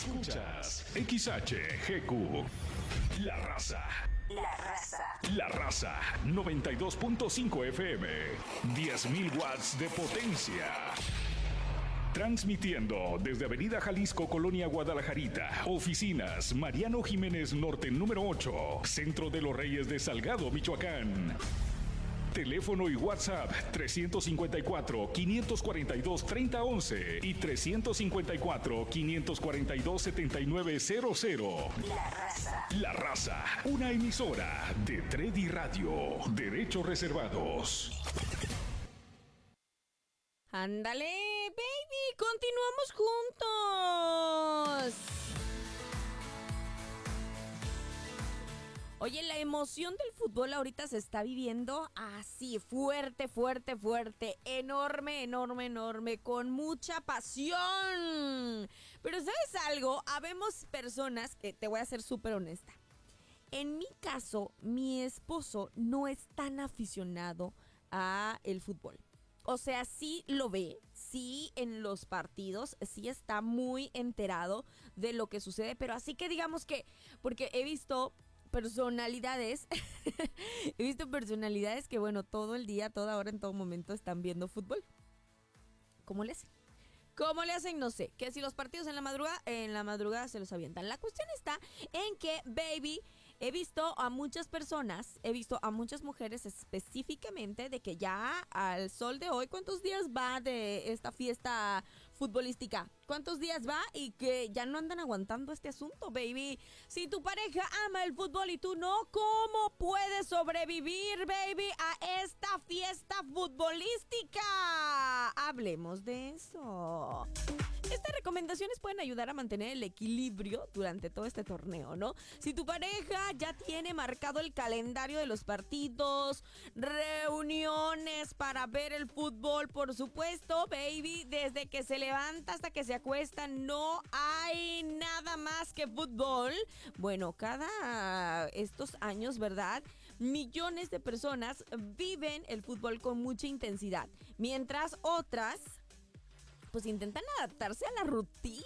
Escuchas XHGQ. La Raza. La Raza. La Raza 92.5 FM. 10.000 watts de potencia. Transmitiendo desde Avenida Jalisco, Colonia Guadalajarita. Oficinas Mariano Jiménez Norte número 8. Centro de los Reyes de Salgado, Michoacán. Teléfono y WhatsApp 354-542-3011 y 354-542-7900. La Raza. La Raza, una emisora de Tredi Radio. Derechos reservados. Ándale, baby, continuamos juntos. Oye, la emoción del fútbol ahorita se está viviendo así, fuerte, fuerte, fuerte, enorme, enorme, enorme, con mucha pasión. Pero ¿sabes algo? Habemos personas que, te voy a ser súper honesta. En mi caso, mi esposo no es tan aficionado a el fútbol. O sea, sí lo ve, sí en los partidos, sí está muy enterado de lo que sucede, pero así que digamos que, porque he visto personalidades, que bueno, todo el día, toda hora, en todo momento están viendo fútbol. ¿Cómo le hacen? ¿Cómo le hacen? No sé. Que si los partidos en la madrugada se los avientan. La cuestión está en que, baby, he visto a muchas mujeres específicamente de que ya al sol de hoy, ¿cuántos días va de esta fiesta futbolística? ¿Cuántos días va? Y que ya no andan aguantando este asunto, baby. Si tu pareja ama el fútbol y tú no, ¿cómo puedes sobrevivir, baby, a esta fiesta futbolística? Hablemos de eso. Estas recomendaciones pueden ayudar a mantener el equilibrio durante todo este torneo, ¿no? Si tu pareja ya tiene marcado el calendario de los partidos, reuniones para ver el fútbol, por supuesto, baby, desde que se levanta hasta que se acuesta, no hay nada más que fútbol. Bueno, cada estos años, ¿verdad? Millones de personas viven el fútbol con mucha intensidad, mientras otras pues intentan adaptarse a la rutina,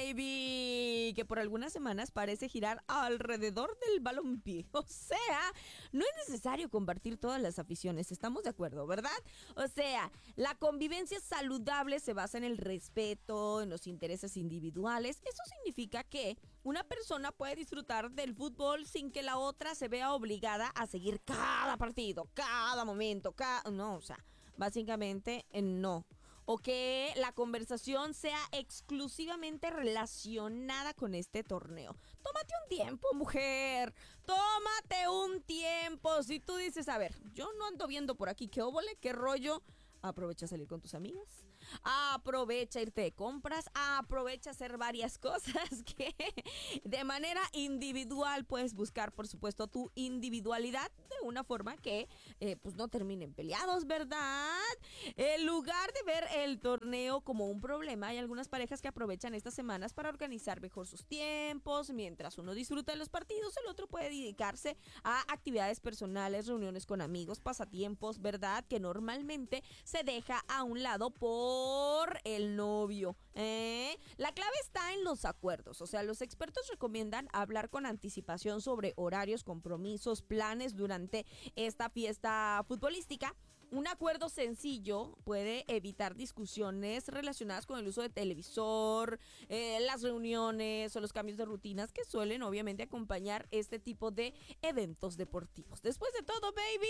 baby, que por algunas semanas parece girar alrededor del balompié. O sea, no es necesario compartir todas las aficiones, estamos de acuerdo, ¿verdad? O sea, la convivencia saludable se basa en el respeto, en los intereses individuales. Eso significa que una persona puede disfrutar del fútbol sin que la otra se vea obligada a seguir cada partido, cada momento, no, o sea, básicamente no. O que la conversación sea exclusivamente relacionada con este torneo. Tómate un tiempo, mujer. Tómate un tiempo. Si tú dices, a ver, yo no ando viendo por aquí qué óvole, qué rollo. Aprovecha a salir con tus amigas, aprovecha irte de compras, aprovecha hacer varias cosas que de manera individual puedes buscar, por supuesto, tu individualidad de una forma que pues no terminen peleados, ¿verdad? En lugar de ver el torneo como un problema, hay algunas parejas que aprovechan estas semanas para organizar mejor sus tiempos. Mientras uno disfruta de los partidos, el otro puede dedicarse a actividades personales, reuniones con amigos, pasatiempos, ¿verdad? Que normalmente se deja a un lado por el novio. La clave está en los acuerdos. O sea, los expertos recomiendan hablar con anticipación sobre horarios, compromisos, planes durante esta fiesta futbolística. Un acuerdo sencillo puede evitar discusiones relacionadas con el uso de televisor, las reuniones o los cambios de rutinas que suelen obviamente acompañar este tipo de eventos deportivos. Después de todo, baby,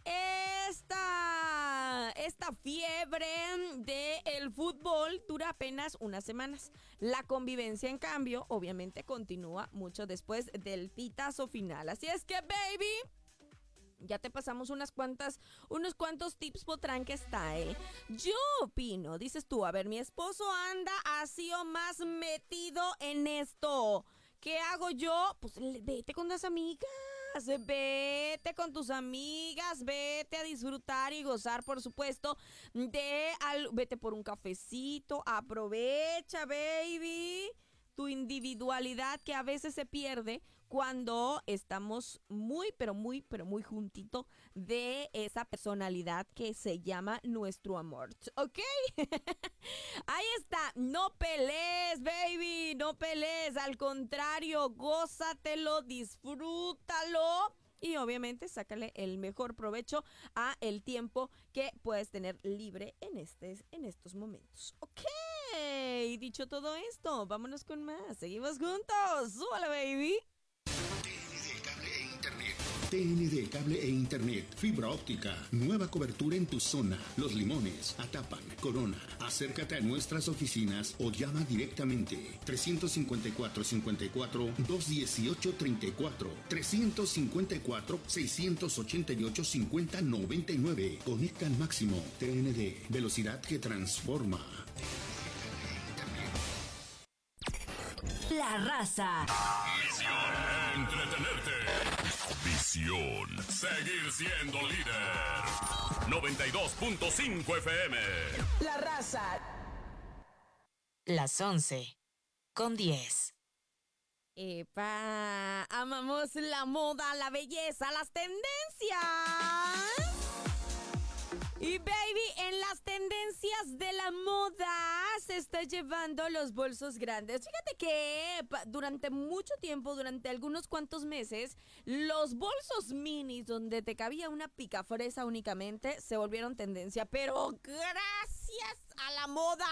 esta fiebre del fútbol dura apenas unas semanas. La convivencia, en cambio, obviamente continúa mucho después del pitazo final. Así es que, baby, ya te pasamos unos cuantos tips potranque style. Yo opino, dices tú, a ver, mi esposo anda así o más metido en esto. ¿Qué hago yo? Pues vete con las amigas, vete con tus amigas, vete a disfrutar y gozar, por supuesto, vete por un cafecito, aprovecha, baby, tu individualidad que a veces se pierde cuando estamos muy, pero muy, pero muy juntito de esa personalidad que se llama nuestro amor, ¿ok? Ahí está, no pelees, baby, no pelees, al contrario, gózatelo, disfrútalo. Y obviamente sácale el mejor provecho a el tiempo que puedes tener libre en estos momentos. Ok, dicho todo esto, vámonos con más. Seguimos juntos. ¡Súbale, baby! TND Cable e Internet, fibra óptica, nueva cobertura en tu zona, Los Limones, Atapan, Corona. Acércate a nuestras oficinas o llama directamente 354-54-218-34, 354-688-5099. Conecta al máximo. TND, velocidad que transforma. La Raza. Misión, entretenerte. Visión, seguir siendo líder. 92.5 FM. La Raza. Las 11:10. ¡Epa! Amamos la moda, la belleza, las tendencias. Y baby, en las tendencias de la moda se está llevando los bolsos grandes. Fíjate que durante mucho tiempo, durante algunos cuantos meses, los bolsos minis donde te cabía una picafresa únicamente se volvieron tendencia. Pero gracias a la moda,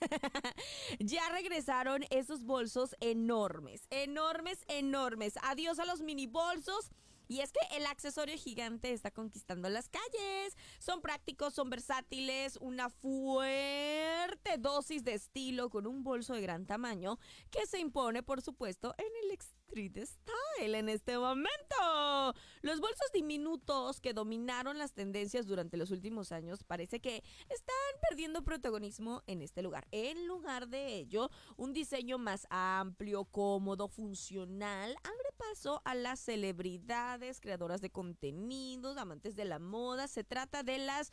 ya regresaron esos bolsos enormes, enormes, enormes. Adiós a los mini bolsos. Y es que el accesorio gigante está conquistando las calles. Son prácticos, son versátiles, una fuerte dosis de estilo con un bolso de gran tamaño que se impone, por supuesto, en el street style en este momento. Los bolsos diminutos que dominaron las tendencias durante los últimos años parece que están perdiendo protagonismo en este lugar. En lugar de ello, un diseño más amplio, cómodo, funcional, abre paso a las celebridades, creadoras de contenidos, amantes de la moda. Se trata de las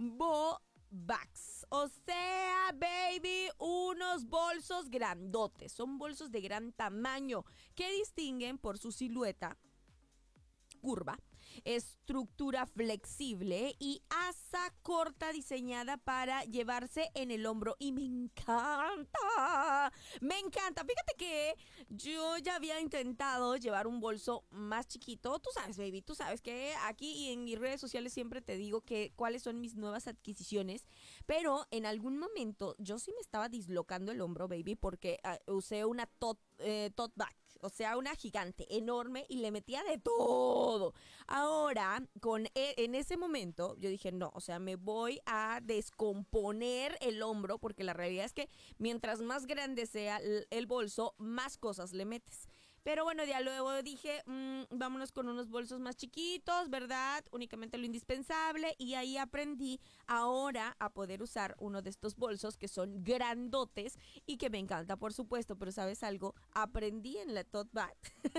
bags, o sea, baby, unos bolsos grandotes. Son bolsos de gran tamaño que distinguen por su silueta curva, estructura flexible y asa corta diseñada para llevarse en el hombro. Y me encanta, me encanta. Fíjate que yo ya había intentado llevar un bolso más chiquito. Tú sabes, baby, tú sabes que aquí y en mis redes sociales siempre te digo que cuáles son mis nuevas adquisiciones, pero en algún momento yo sí me estaba dislocando el hombro, baby, porque usé una tote bag, o sea, una gigante, enorme, y le metía de todo. Ahora, en ese momento, yo dije, no, o sea, me voy a descomponer el hombro, porque la realidad es que mientras más grande sea el bolso, más cosas le metes. Pero bueno, ya luego dije, vámonos con unos bolsos más chiquitos, ¿verdad? Únicamente lo indispensable. Y ahí aprendí ahora a poder usar uno de estos bolsos que son grandotes y que me encanta, por supuesto. Pero ¿sabes algo? Aprendí en la tote bag.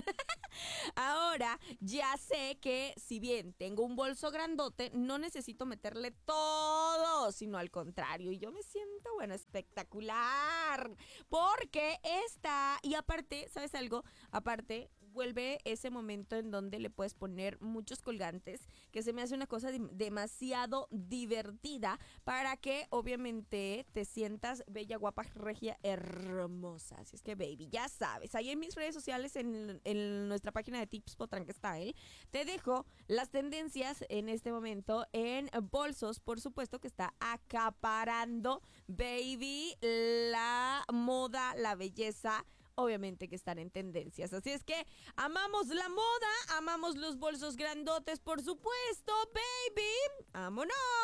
Ahora ya sé que si bien tengo un bolso grandote, no necesito meterle todo, sino al contrario. Y yo me siento, bueno, espectacular. Porque y aparte, ¿sabes algo? Aparte, vuelve ese momento en donde le puedes poner muchos colgantes, que se me hace una cosa demasiado divertida para que obviamente te sientas bella, guapa, regia, hermosa. Así es que, baby, ya sabes, ahí en mis redes sociales, en nuestra página de Tips Potranca Style, te dejo las tendencias en este momento en bolsos, por supuesto, que está acaparando, baby, la moda, la belleza, obviamente que están en tendencias. Así es que amamos la moda, amamos los bolsos grandotes, por supuesto, baby. ¡Vámonos!